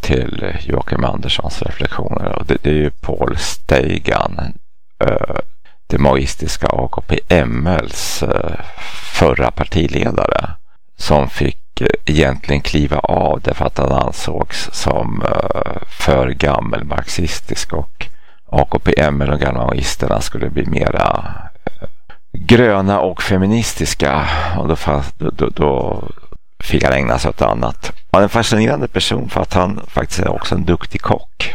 till Joakim Anderssons reflektioner. Och det är ju Paul Steigan, det maoistiska AKP-MLs förra partiledare, som fick egentligen kliva av därför att han ansågs som för gammal marxistisk, och AKP-ML och gamla maoisterna skulle bli mera gröna och feministiska, och då fick han ägna sig åt annat. Han är en fascinerande person för att han faktiskt är också en duktig kock.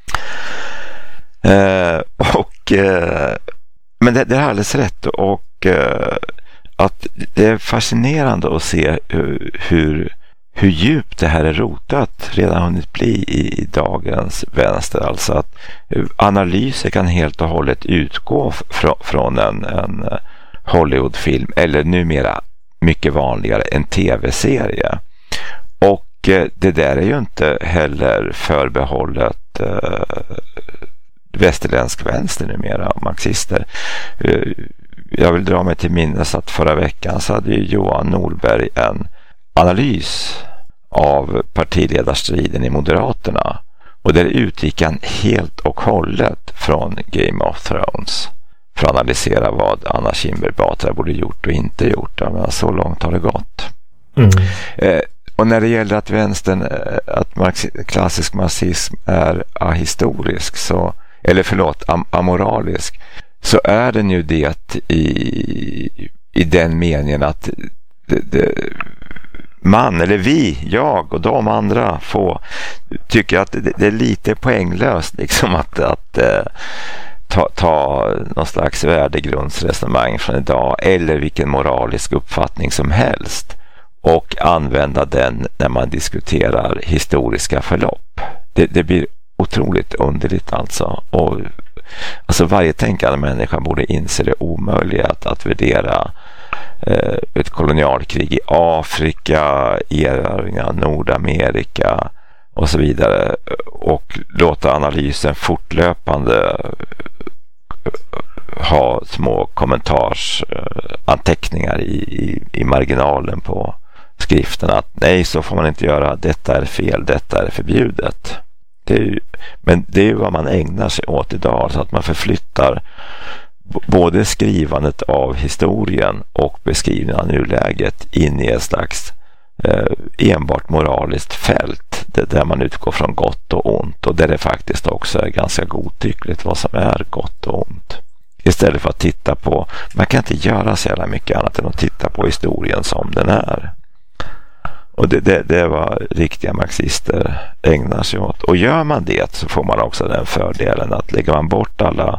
Men det är alldeles rätt, och att det är fascinerande att se hur djupt det här är rotat redan hunnit bli i dagens vänster. Alltså att analyser kan helt och hållet utgå från en Hollywoodfilm, eller numera mycket vanligare en tv-serie. Och det där är ju inte heller förbehållet västerländsk vänster numera, marxister. Jag vill dra mig till minnes att förra veckan så hade ju Johan Norberg en analys av partiledarstriden i Moderaterna, och där utgick han helt och hållet från Game of Thrones för att analysera vad Anna Kinberg Batra borde gjort och inte gjort. Men så långt har det gått. Och när det gäller att vänstern, att klassisk marxism är ahistorisk, amoralisk, så är den ju det i den meningen att man eller jag och de andra tycker att det är lite poänglöst liksom att ta någon slags värdegrundsresonemang från idag eller vilken moralisk uppfattning som helst och använda den när man diskuterar historiska förlopp. Det blir otroligt underligt alltså. Och alltså varje tänkande människa borde inse det omöjliga att värdera ett kolonialkrig i Afrika, erövringar av Nordamerika och så vidare, och låta analysen fortlöpande ha små kommentarsanteckningar i marginalen på skriften att nej, så får man inte göra, detta är fel, detta är förbjudet. Men det är ju vad man ägnar sig åt idag, så att man förflyttar både skrivandet av historien och beskrivningen av nuläget in i ett slags enbart moraliskt fält där man utgår från gott och ont, och där det faktiskt också är ganska godtyckligt vad som är gott och ont. Istället för att titta på, man kan inte göra så jävla mycket annat än att titta på historien som den är. Och det är vad riktiga marxister ägnar sig åt. Och gör man det så får man också den fördelen att lägger man bort alla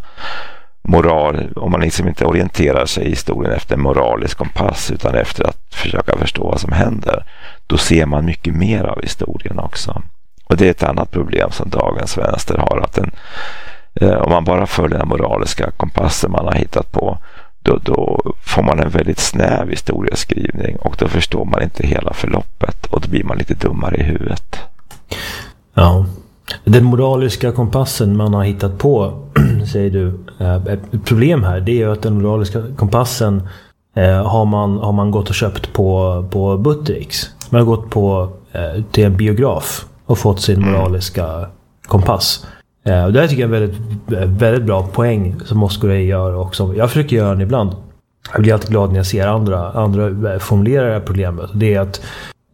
moral, om man liksom inte orienterar sig i historien efter en moralisk kompass utan efter att försöka förstå vad som händer, då ser man mycket mer av historien också. Och det är ett annat problem som dagens vänster har, att om man bara följer den moraliska kompassen man har hittat på, då får man en väldigt snäv historieskrivning och då förstår man inte hela förloppet och då blir man lite dummare i huvudet. Ja, den moraliska kompassen man har hittat på, säger du, ett problem här, det är ju att den moraliska kompassen har man gått och köpt på Buttericks. Man har gått till en biograf och fått sin moraliska kompass. Och det här tycker jag är en väldigt, väldigt bra poäng som Moscouret gör och som jag försöker göra den ibland. Jag blir alltid glad när jag ser andra formulera det här problemet. Det är att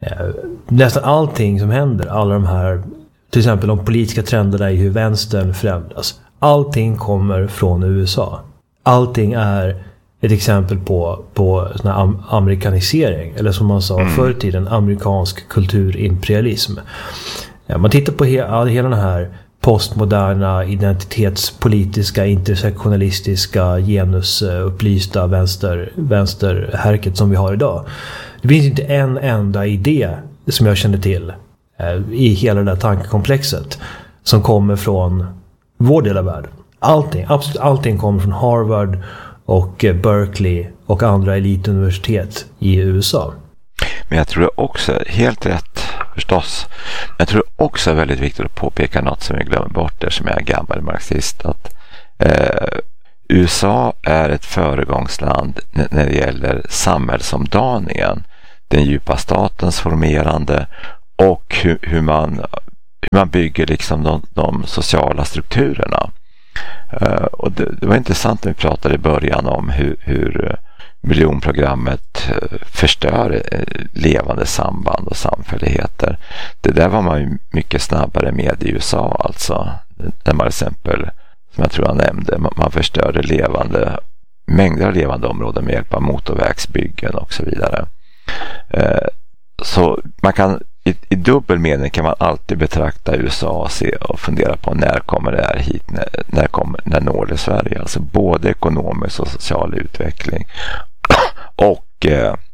nästan allting som händer, alla de här, till exempel de politiska trenderna i hur vänstern förändras, allting kommer från USA. Allting är ett exempel på sån här amerikanisering, eller som man sa förr i tiden, amerikansk kulturimperialism. Man tittar på hela den här postmoderna, identitetspolitiska, intersektionalistiska, genusupplysta vänsterhärket som vi har idag. Det finns inte en enda idé som jag känner till i hela det där tankekomplexet som kommer från vår del av världen. Absolut allting kommer från Harvard och Berkeley och andra elituniversitet i USA. Men jag tror det också, helt rätt förstås, jag tror det också är väldigt viktigt att påpeka något som vi glömmer bort där, som är gammal marxist, att USA är ett föregångsland när det gäller samhällsomdaningen, den djupa statens formerande och hur man bygger liksom de sociala strukturerna. Och det var intressant när vi pratade i början om hur miljonprogrammet förstör levande samband och samfälligheter. Det där var man ju mycket snabbare med i USA, alltså. När man till exempel, som jag tror jag nämnde, man förstörde mängder av levande områden med hjälp av motorvägsbyggen och så vidare. Så man kan i dubbel mening kan man alltid betrakta USA och se och fundera på när kommer det här hit, när når det Sverige, alltså både ekonomisk och social utveckling och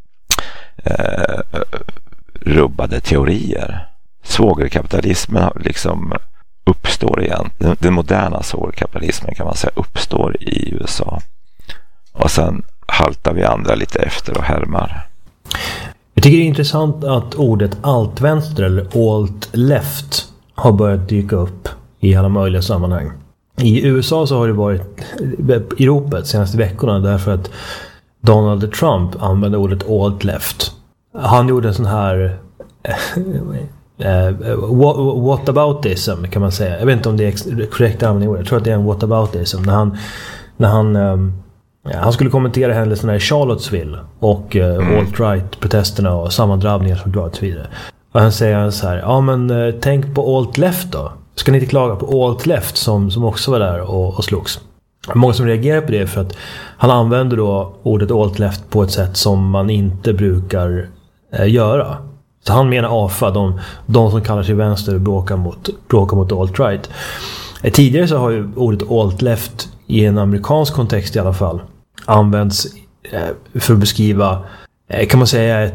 rubbade teorier. Svågerkapitalismen liksom uppstår igen. Den moderna svågerkapitalismen kan man säga uppstår i USA. Och sen haltar vi andra lite efter och härmar. Jag tycker det är intressant att ordet alt-vänster eller alt-left har börjat dyka upp i alla möjliga sammanhang. I USA så har det varit i ropet de senaste veckorna därför att Donald Trump använde ordet alt-left. Han gjorde en sån här whataboutism kan man säga. Jag vet inte om det är korrekt användning. Jag tror att det är en whataboutism. När han skulle kommentera händelserna i Charlottesville och alt-right-protesterna och sammandrabbningar som drar och så vidare. Och han säger så här, ja men tänk på alt-left då. Ska ni inte klaga på alt-left som också var där och slogs? Många som reagerar på det för att han använder då ordet alt-left på ett sätt som man inte brukar göra. Så han menar AFA, de som kallar sig vänster och bråkar mot alt-right. Tidigare så har ju ordet alt-left i en amerikansk kontext i alla fall används för att beskriva, kan man säga,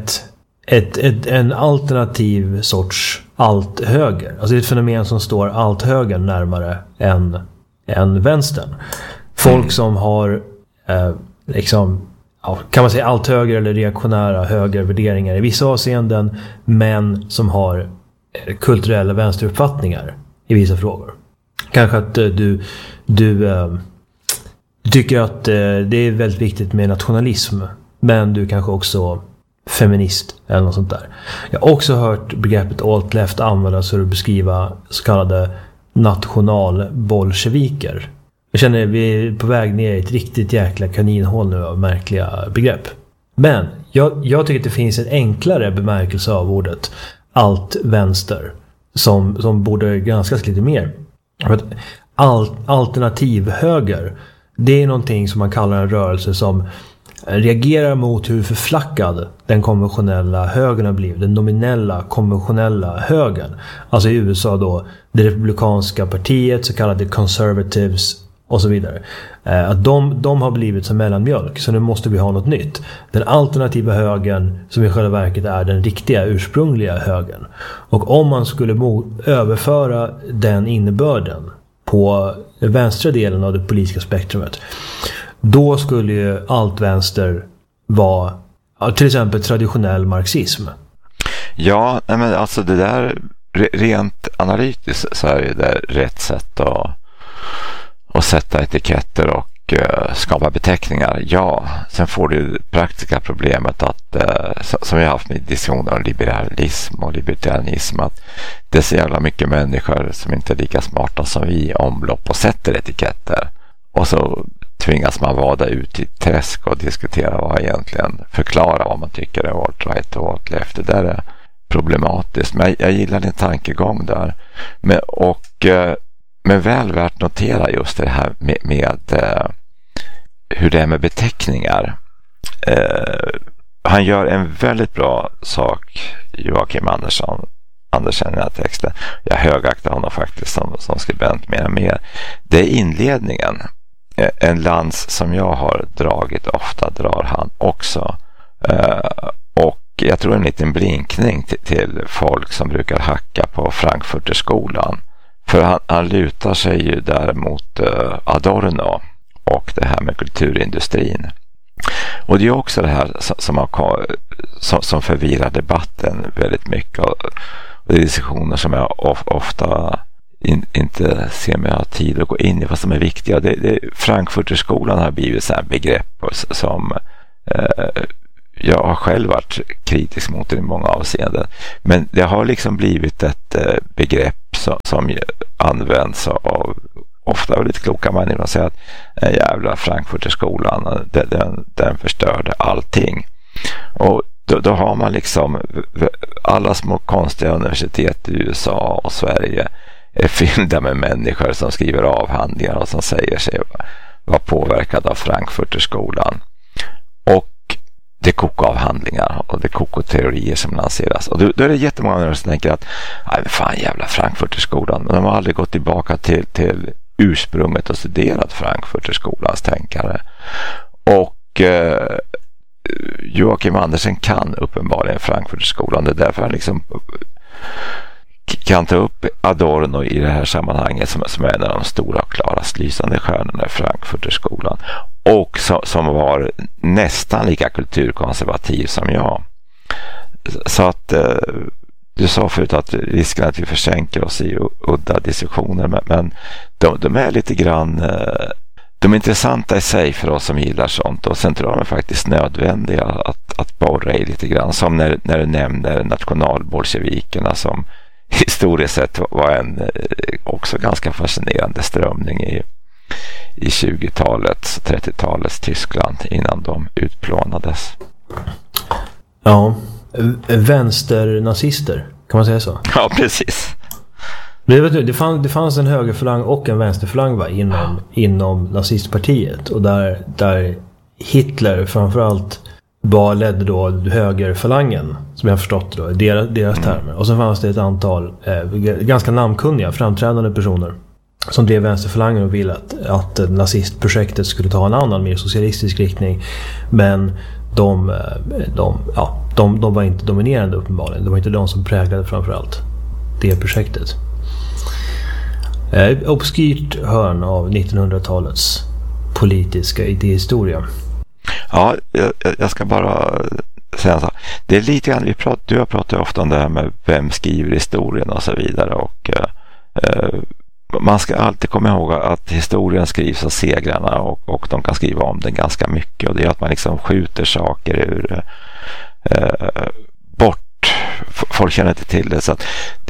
en alternativ sorts alt-höger. Alltså det är ett fenomen som står alt-höger närmare än vänstern. Folk som har kan man säga alt-höger eller reaktionära högervärderingar i vissa avseenden, men som har kulturella vänsteruppfattningar i vissa frågor. Kanske att du tycker att det är väldigt viktigt med nationalism, men du kanske också feminist eller något sånt där. Jag har också hört begreppet alt-left användas för att beskriva så kallade nationalbolsjeviker. Jag känner att vi är på väg ner i ett riktigt jäkla kaninhål nu av märkliga begrepp. Men jag tycker att det finns en enklare bemärkelse av ordet alt-vänster som borde granskas lite mer. För att alternativ höger, det är någonting som man kallar en rörelse som reagerar mot hur förflackad den konventionella högern har blivit. Den nominella konventionella högern. Alltså i USA då det republikanska partiet, så kallade conservatives och så vidare. Att de har blivit som mellanmjölk, så nu måste vi ha något nytt. Den alternativa högern som i själva verket är den riktiga ursprungliga högern. Och om man skulle överföra den innebörden på vänstra delen av det politiska spektrumet, då skulle ju allt vänster vara till exempel traditionell marxism. Ja, men alltså det där rent analytiskt så är det rätt sätt att sätta etiketter och skapa beteckningar. Ja, sen får du praktiska problemet att som vi har haft med diskussioner om liberalism och libertarianism, att det är så jävla mycket människor som inte är lika smarta som vi i omlopp och sätter etiketter. Och så tvingas man vada ut i träsk och diskutera vad egentligen, förklara vad man tycker är alt-right och alt-left. Det där är problematiskt, men jag gillar din tankegång där. Men väl värt notera just det här med hur det är med beteckningar. Han gör en väldigt bra sak, Joakim Andersen i den här texten. Jag högaktar honom faktiskt som skribent mer och mer. Det är inledningen. En lans som jag har dragit ofta drar han också. Och jag tror en liten blinkning till folk som brukar hacka på Frankfurterskolan. För han lutar sig ju däremot Adorno och det här med kulturindustrin. Och det är också det här som förvirrar debatten väldigt mycket. Och det är diskussioner som jag ofta inte ser mig ha tid att gå in i, vad som är viktiga. Frankfurterskolan har blivit så här begrepp som jag har själv varit kritisk mot det i många avseenden. Men det har liksom blivit ett begrepp som används av ofta väldigt kloka människor, säger att den jävla Frankfurterskolan, den förstörde allting. Och då har man liksom alla små konstiga universitet i USA och Sverige är fyllda med människor som skriver avhandlingar och som säger sig vara påverkade av Frankfurterskolan. Och det är kokavhandlingar och det är kokoteorier som lanseras. Och då är det jättemånga människor som tänker att nej, fan jävla Frankfurterskolan. Men de har aldrig gått tillbaka till ursprunget och studerat Frankfurterskolans tänkare. Och Joakim Andersen kan uppenbarligen Frankfurterskolan. Det är därför han liksom kan ta upp Adorno i det här sammanhanget som är en av de stora och klarast lysande stjärnorna i Frankfurterskolan. Och som var nästan lika kulturkonservativ som jag. Så att du sa förut att risken att vi försänker oss i udda diskussioner, men de är lite grann de är intressanta i sig för oss som gillar sånt, och sen tror jag de är faktiskt nödvändiga att borra i lite grann, som när du nämner nationalbolsjevikerna som historiskt sett var en också ganska fascinerande strömning i 20-talets, 30-talets Tyskland innan de utplånades. Ja, vänsternazister, kan man säga så? Ja, precis. Det fanns en högerfalang och en vänsterfalang inom nazistpartiet, och där Hitler framförallt bara ledde då högerfalangen, som jag förstått då, deras termer. Och så fanns det ett antal ganska namnkunniga, framträdande personer som drev vänsterfalangen och ville att nazistprojektet skulle ta en annan, mer socialistisk riktning. Men de var inte dominerande uppenbarligen. Det var inte de som präglade framförallt det projektet. Obskyrt hörn av 1900-talets politiska idéhistoria. Ja, jag ska bara säga så. Det är lite grann, du har pratat ofta om det här med vem skriver historien och så vidare, och man ska alltid komma ihåg att historien skrivs av segrarna, och de kan skriva om den ganska mycket, och det är att man liksom skjuter saker ur bort. Folk känner inte till det, så att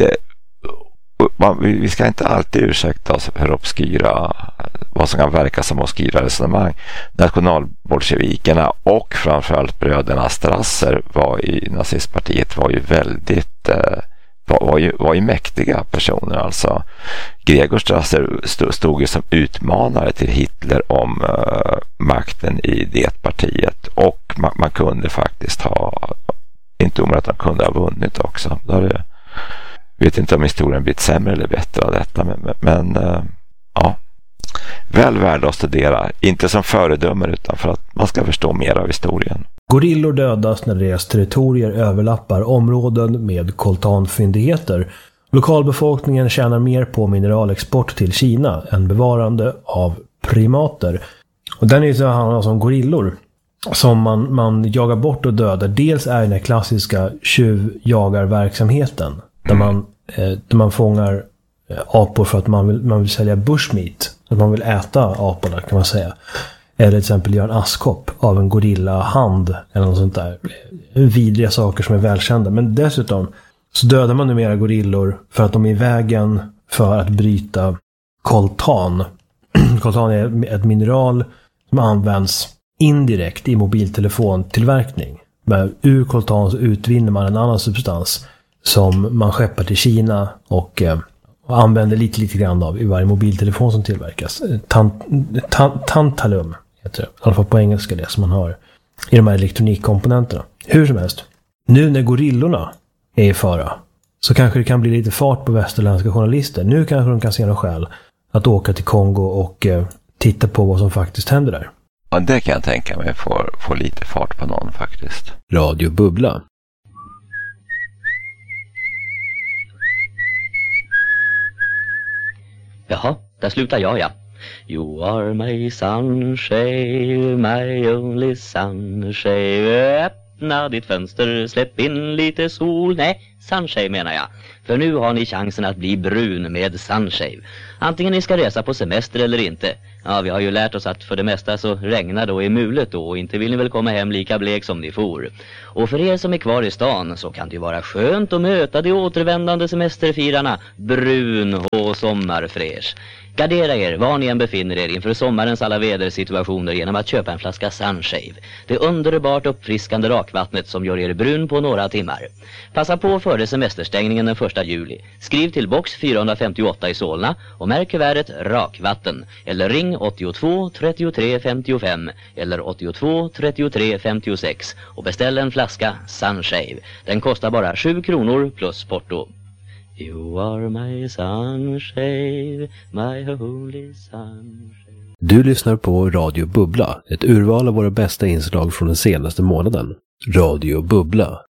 vi ska inte alltid ursäkta oss för obskyra, vad som kan verka som obskyra resonemang. Nationalbolsjevikerna och framförallt bröderna Strasser i nazistpartiet var ju väldigt var ju mäktiga personer. Alltså Gregor Strasser stod ju som utmanare till Hitler om makten i det partiet, och man kunde faktiskt inte omöjligt att han kunde ha vunnit också. Vet inte om historien blivit sämre eller bättre av detta, men ja, väl värd att studera, inte som föredömer utan för att man ska förstå mer av historien. Gorillor dödas när deras territorier överlappar områden med koltanfyndigheter. Lokalbefolkningen tjänar mer på mineralexport till Kina än bevarande av primater. Och den är så handlar om gorillor som man jagar bort och dödar. Dels är den här klassiska tjuvjagarverksamheten där man fångar apor för att man vill sälja bushmeat. Att man vill äta aporna, kan man säga. Eller till exempel göra en askkopp av en gorilla-hand eller något sånt där. Vidriga saker som är välkända. Men dessutom så dödar man numera gorillor för att de är i vägen för att bryta koltan. Koltan är ett mineral som används indirekt i mobiltelefontillverkning. Men ur koltan så utvinner man en annan substans som man skeppar till Kina och använder lite grann av i varje mobiltelefon som tillverkas. Tantalum heter det. I alla fall på engelska, det som man har i de här elektronikkomponenterna. Hur som helst. Nu när gorillorna är i fara så kanske det kan bli lite fart på västerländska journalister. Nu kanske de kan se någon skäl att åka till Kongo och titta på vad som faktiskt händer där. Ja, det kan jag tänka mig få lite fart på någon faktiskt. Radio Bubbla. Jaha, där slutar jag, ja. You are my sunshine, my only sunshine. Öppna ditt fönster, släpp in lite sol. Nej, Sunshave menar jag. För nu har ni chansen att bli brun med Sunshave. Antingen ni ska resa på semester eller inte. Ja, vi har ju lärt oss att för det mesta så regnar då i mulet då, och inte vill ni väl komma hem lika blek som ni for. Och för er som är kvar i stan så kan det ju vara skönt att möta de återvändande semesterfirarna brun och sommarfräsch. Gardera er var ni än befinner er inför sommarens alla vädersituationer genom att köpa en flaska Sunshave. Det underbart uppfriskande rakvattnet som gör er brun på några timmar. Passa på före semesterstängningen den 1 juli. Skriv till box 458 i Solna och märk kuvertet rakvatten. Eller ring 82 33 55 eller 82 33 56 och beställ en flaska Sunshave. Den kostar bara 7 kronor plus porto. You are my sunshade, my holy sunshade. Du lyssnar på Radio Bubbla, ett urval av våra bästa inslag från den senaste månaden. Radio Bubbla,